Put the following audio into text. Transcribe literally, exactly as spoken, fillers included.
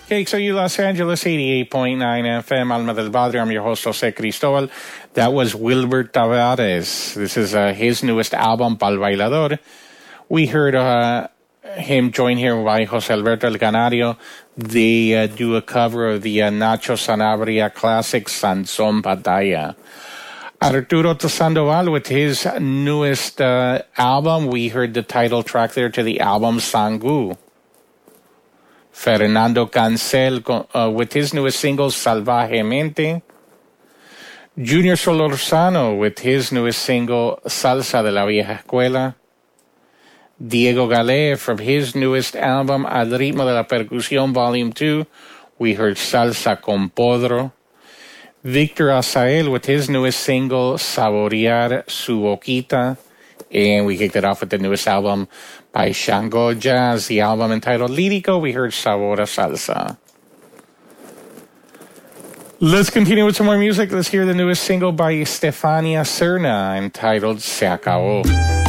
K X O U Los Angeles, eighty-eight point nine F M, Alma del Barrio. I'm your host, Jose Cristobal. That was Wilbert Tavares. This is uh, his newest album, Pal Bailador. We heard uh, him joined here by Jose Alberto El Canario. They uh, do a cover of the uh, Nacho Sanabria classic, Sansón Batalla. Arturo Sandoval with his newest uh, album. We heard the title track there to the album, Sangu. Fernando Cancel uh, with his newest single, Salvajemente. Junior Solorzano with his newest single, Salsa de la Vieja Escuela. Diego Galé from his newest album, Al Ritmo de la Percusión, Volume two. We heard Salsa con Podro. Victor Azael with his newest single, Saborear Su Boquita. And we kicked it off with the newest album by Shango Jazz, the album entitled Lírico. We heard Sabor a Salsa. Let's continue with some more music. Let's hear the newest single by Stefania Serna entitled Se Acabó.